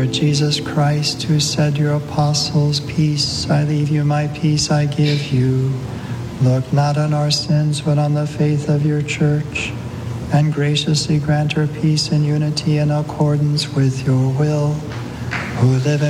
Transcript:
Lord Jesus Christ, who said to your apostles, "Peace I leave you, my peace I give you," look not on our sins, but on the faith of your church, and graciously grant her peace and unity in accordance with your will, who live